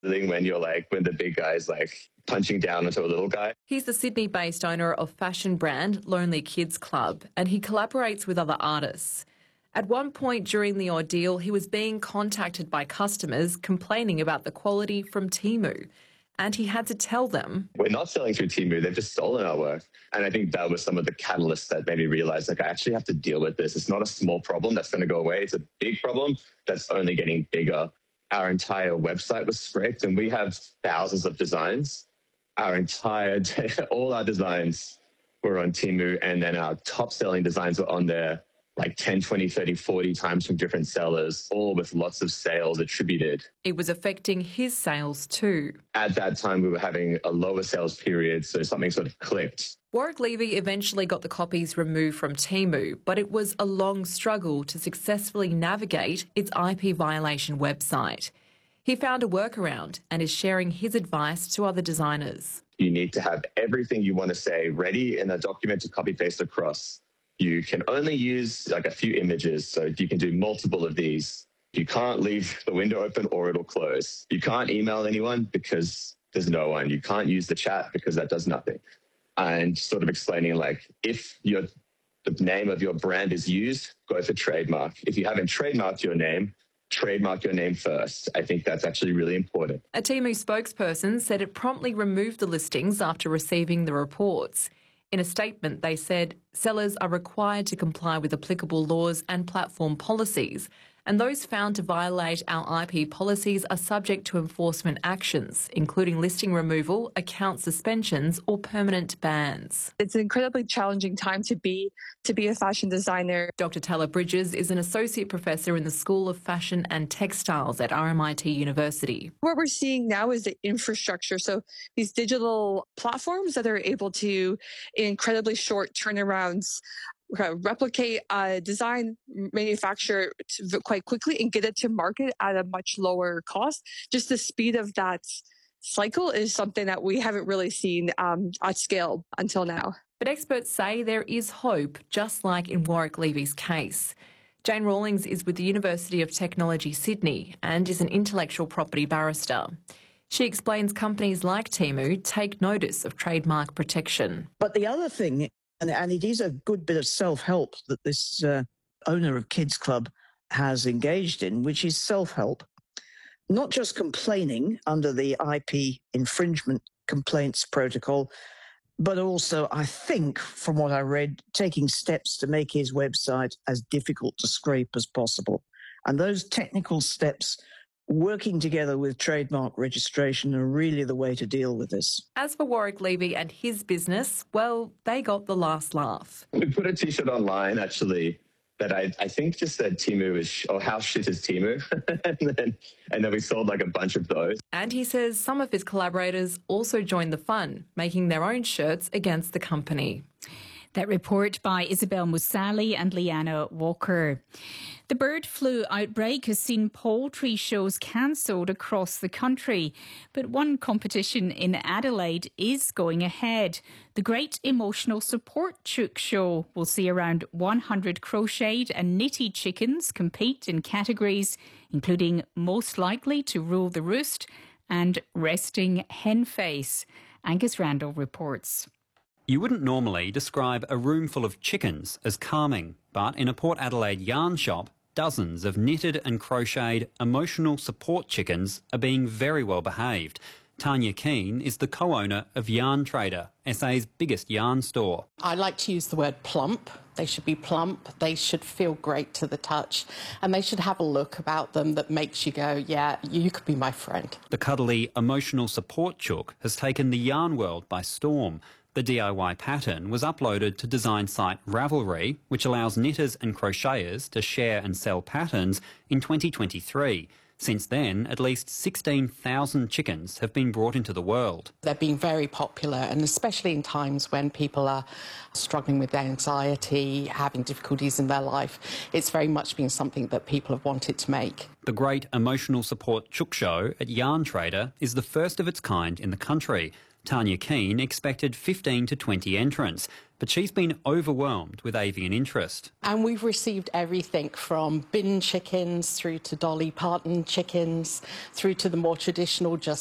thing when when the big guy's punching down onto a little guy. He's the Sydney-based owner of fashion brand Lonely Kids Club, and he collaborates with other artists. At one point during the ordeal, he was being contacted by customers complaining about the quality from Temu. And he had to tell them, we're not selling through Temu, they've just stolen our work. And I think that was some of the catalysts that made me realize, I actually have to deal with this. It's not a small problem that's going to go away. It's a big problem that's only getting bigger. Our entire website was scraped, and we have thousands of designs. All our designs were on Temu, and then our top-selling designs were on there 10, 20, 30, 40 times from different sellers, all with lots of sales attributed. It was affecting his sales too. At that time, we were having a lower sales period, so something sort of clicked. Warwick Levy eventually got the copies removed from Temu, but it was a long struggle to successfully navigate its IP violation website. He found a workaround and is sharing his advice to other designers. You need to have everything you want to say ready in a document to copy-paste across. You can only use a few images, so you can do multiple of these. You can't leave the window open or it'll close. You can't email anyone because there's no one. You can't use the chat because that does nothing. And sort of explaining if the name of your brand is used, go for trademark. If you haven't trademarked your name, trademark your name first. I think that's actually really important. A Temu spokesperson said it promptly removed the listings after receiving the reports. In a statement, they said sellers are required to comply with applicable laws and platform policies, and those found to violate our IP policies are subject to enforcement actions, including listing removal, account suspensions or permanent bans. It's an incredibly challenging time to be a fashion designer. Dr. Taylor Bridges is an associate professor in the School of Fashion and Textiles at RMIT University. What we're seeing now is the infrastructure. So these digital platforms that are able to, in incredibly short turnarounds, replicate a design, manufacture quite quickly and get it to market at a much lower cost. Just the speed of that cycle is something that we haven't really seen at scale until now. But experts say there is hope, just like in Warwick Levy's case. Jane Rawlings is with the University of Technology, Sydney, and is an intellectual property barrister. She explains companies like Temu take notice of trademark protection. But the other thing, and it is a good bit of self-help that this owner of Kids Club has engaged in, which is self-help. Not just complaining under the IP infringement complaints protocol, but also, I think, from what I read, taking steps to make his website as difficult to scrape as possible. And those technical steps, working together with trademark registration, are really the way to deal with this. As for Warwick Levy and his business, well, they got the last laugh. We put a T-shirt online, actually, that I think just said Temu is, or how shit is Temu? and then we sold a bunch of those. And he says some of his collaborators also joined the fun, making their own shirts against the company. That report by Isabel Musali and Leanna Walker. The bird flu outbreak has seen poultry shows cancelled across the country, but one competition in Adelaide is going ahead. The Great Emotional Support Chook Show will see around 100 crocheted and knitted chickens compete in categories including most likely to rule the roost and resting hen face. Angus Randall reports. You wouldn't normally describe a room full of chickens as calming, but in a Port Adelaide yarn shop, dozens of knitted and crocheted emotional support chickens are being very well behaved. Tanya Keane is the co-owner of Yarn Trader, SA's biggest yarn store. I like to use the word plump. They should be plump, they should feel great to the touch, and they should have a look about them that makes you go, yeah, you could be my friend. The cuddly emotional support chook has taken the yarn world by storm. The DIY pattern was uploaded to design site Ravelry, which allows knitters and crocheters to share and sell patterns, in 2023. Since then, at least 16,000 chickens have been brought into the world. They're being very popular, and especially in times when people are struggling with anxiety, having difficulties in their life, it's very much been something that people have wanted to make. The Great Emotional Support Chook Show at Yarn Trader is the first of its kind in the country. Tanya Keane expected 15 to 20 entrants, but she's been overwhelmed with avian interest. And we've received everything from bin chickens through to Dolly Parton chickens, through to the more traditional just